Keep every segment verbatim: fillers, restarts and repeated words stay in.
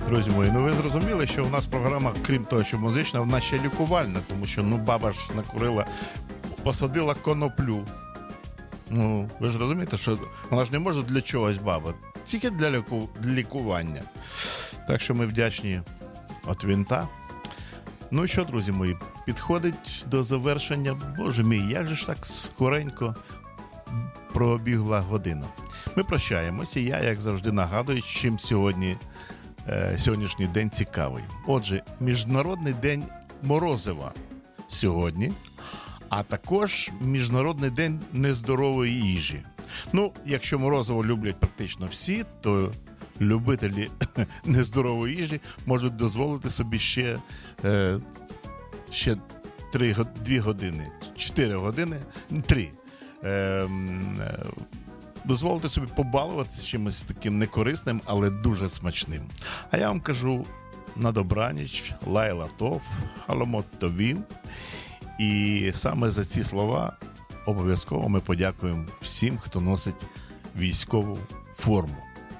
Друзі мої, ну ви зрозуміли, що у нас програма, крім того, що музична, вона ще лікувальна, тому що, ну, баба ж накурила, посадила коноплю. Ну, ви ж розумієте, що вона ж не може для чогось баба, тільки для, ліку... для лікування. Так що ми вдячні от Вінта. Ну і що, друзі мої, підходить до завершення. Боже мій, як же ж так скоренько пробігла година. Ми прощаємося. Я, як завжди, нагадую, чим сьогодні, е, сьогоднішній день цікавий. Отже, Міжнародний день морозива сьогодні, а також Міжнародний день нездорової їжі. Ну, якщо морозиво люблять практично всі, то любителі нездорової їжі можуть дозволити собі ще, е, ще три, дві години, чотири години, три. Е, е, дозволити собі побалуватися чимось таким некорисним, але дуже смачним. А я вам кажу на добраніч, лайла тов, халомот товім. І саме за ці слова обов'язково ми подякуємо всім, хто носить військову форму.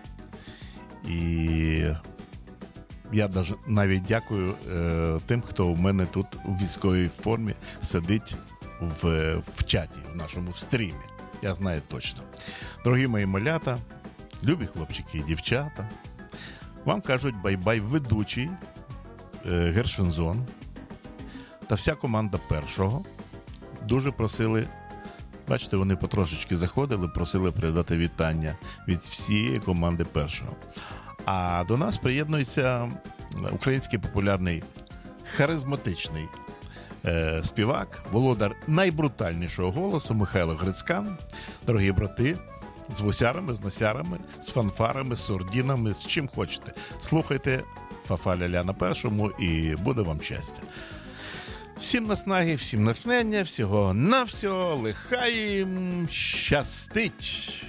І я навіть дякую е, тим, хто у мене тут у військовій формі сидить в, в чаті, в нашому стрімі. Я знаю точно. Дорогі мої малята, любі хлопчики і дівчата, вам кажуть бай-бай ведучий е, Гершензон та вся команда Першого. Дуже просили, бачите, вони потрошечки заходили, просили передати вітання від всієї команди Першого. А до нас приєднується український популярний, харизматичний е, співак, володар найбрутальнішого голосу Михайло Грицькан. Дорогі брати, з вусярами, з носярами, з фанфарами, з сурдінами, з чим хочете. Слухайте Фа-фа-ля-ля на Першому і буде вам щастя. Всім наснаги, всім натхнення, всього-навсього, лихай їм щастить!